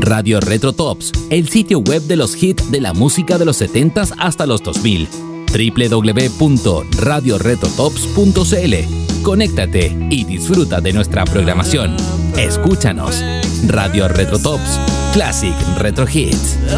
Radio Retro Tops, el sitio web de los hits de la música de los 70s hasta los 2000. www.radioretrotops.cl. Conéctate y disfruta de nuestra programación. Escúchanos. Radio Retro Tops, Classic Retro Hits.